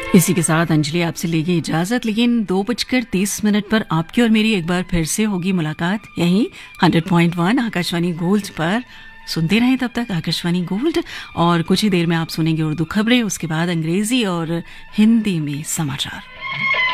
इसी के साथ अंजलि आपसे लेगी इजाजत, लेकिन 2:30 पर आपकी और मेरी एक बार फिर से होगी मुलाकात यहीं 100.1 आकाशवाणी गोल्ड पर। सुनते रहें तब तक आकाशवाणी गोल्ड, और कुछ ही देर में आप सुनेंगे उर्दू खबरें, उसके बाद अंग्रेजी और हिंदी में समाचार।